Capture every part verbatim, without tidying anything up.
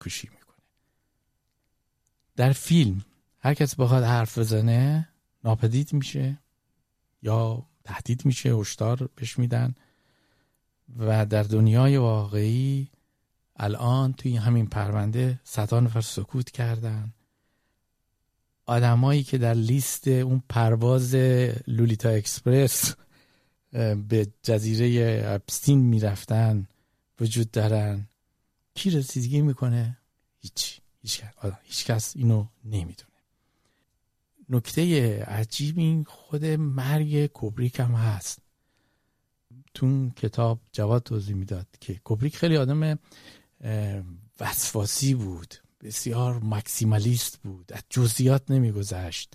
خودکشی میکنه. در فیلم هر کس بخواد حرف بزنه ناپدید میشه یا تهدید میشه، هشدار بهش میدن. و در دنیای واقعی الان توی همین پرونده صدها نفر سکوت کردن. آدمایی که در لیست اون پرواز لولیتا اکسپرس به جزیره اپستین میرفتن وجود دارن. کی رسیدگی میکنه؟ هیچ هیچ هیچ کس اینو نمیدونه. نکته عجیب این خود مرگ کوبریک هم هست. تو کتاب جواد توضیح میداد که کوبریک خیلی آدم وسواسی بود، بسیار ماکسیمالیست بود، از جزئیات نمیگذشت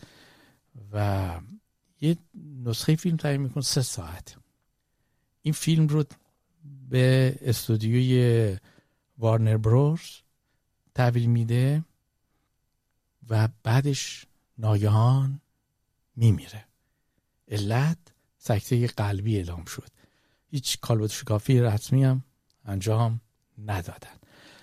و یه نسخه فیلم تهیه میکنه سه ساعت. این فیلم رو به استودیوی وارنر بروز تحویل میده و بعدش ناگهان میمیره. علت سکته قلبی اعلام شد. هیچ کالبدوشکافی رسمی هم انجام ندادن.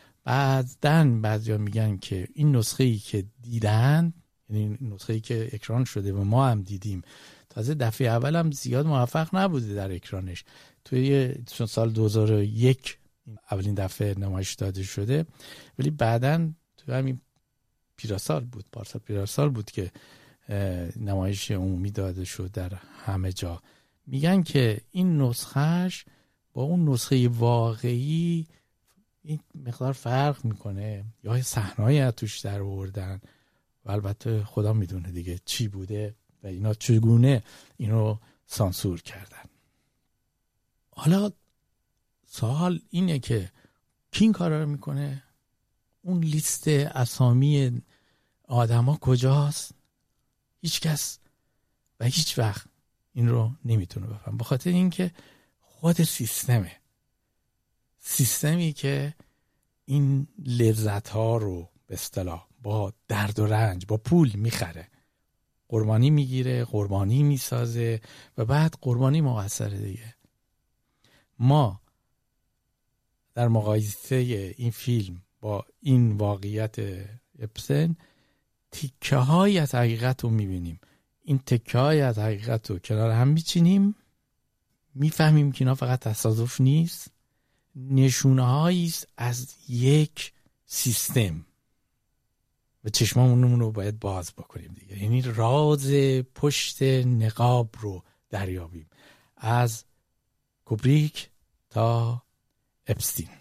بعدن بعضیا میگن که این نسخه‌ای که دیدن، یعنی نسخه‌ای که اکران شده و ما هم دیدیم، تازه دفعه اول هم زیاد موفق نبوده در اکرانش. توی سال دو هزار و یک اولین دفعه نمایش داده شده، ولی بعدن تو همین پیراسال بود، پارسال پیراسال بود که نمایش عمومی داده شد در همه جا. میگن که این نسخهش با اون نسخه واقعی این مقدار فرق میکنه، یا صحنه‌ای از توش در آوردن و البته خدا میدونه دیگه چی بوده و اینا چگونه اینو سانسور کردن. حالا سوال اینه که کی این کارا رو میکنه؟ اون لیست اسامی آدما کجاست؟ هیچ کس و هیچ وقت این رو نمیتونه بفهم، به خاطر اینکه خود سیستمه سیستمی که این لذت ها رو به اصطلاح با درد و رنج با پول میخره، قربانی میگیره، قربانی میسازه و بعد قربانی مقصره دیگه. ما در مقایسه این فیلم با این واقعیت اپستین تکه های از حقیقت رو میبینیم. این تکه های از حقیقت رو کنار هم میچینیم، میفهمیم که اینا فقط تصادف نیست، نشونه هایی از یک سیستم و چشمامون رو باید باز بکنیم دیگه. یعنی راز پشت نقاب رو دریابیم، از کوبریک تا اپستین.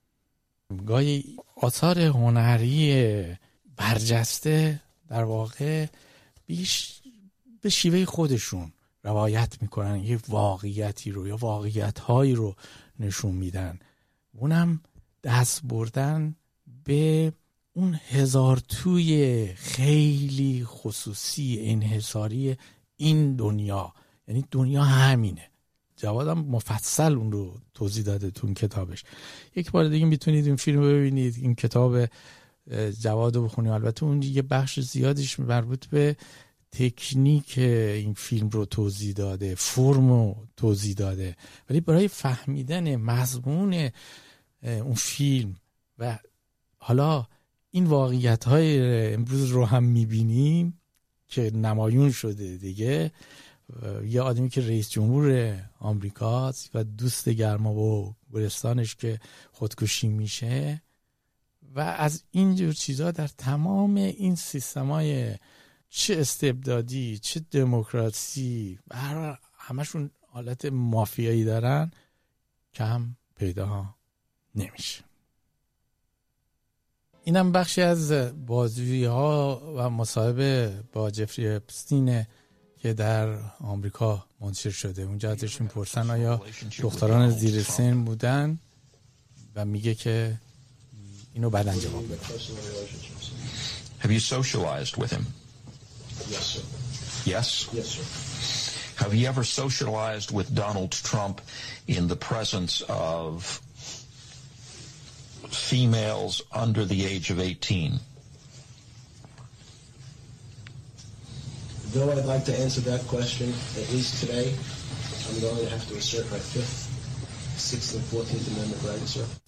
گاهی آثار هنری برجسته در واقع بیش به شیوه خودشون روایت میکنن، یه واقعیتی رو یا واقعیت‌هایی رو نشون میدن، اونم دست بردن به اون هزار توی خیلی خصوصی انحصاری این دنیا. یعنی دنیا همینه. جوادم مفصل اون رو توضیح داده تو اون کتابش. یک بار دیگه میتونید این فیلم رو ببینید، این کتاب جواد رو بخونید. البته اون یه بخش زیادیش مربوط به تکنیک این فیلم رو توضیح داده، فرم رو توضیح داده، ولی برای فهمیدن مضمون اون فیلم و حالا این واقعیت‌های امروز رو هم می‌بینیم که نمایون شده دیگه. یه آدمی که رئیس جمهور آمریکاست و دوست گرما و گلستانش که خودکشی میشه و از اینجور چیزا در تمام این سیستم‌های چه استبدادی چه دموکراسی هر همشون حالت مافیایی دارن کم پیدا نمیشه. اینم بخشی از بازجویی‌ها و مصاحبه با جفری اپستین که در آمریکا منتشر شده. اونجا ازش میپرسن آیا دختران زیر سن بودن و میگه که اینو بعداً جواب بده. Have you socialized with him? Yes, sir. Yes? Yes, sir. Have you ever socialized with Donald Trump in the presence of females under the age of eighteen? Though I'd like to answer that question, at least today, I'm going to have to assert my fifth, sixth, and fourteenth Amendment rights, sir.